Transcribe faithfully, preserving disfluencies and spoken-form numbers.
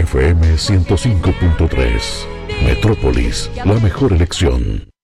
F M ciento cinco punto tres. Metrópolis, la mejor elección.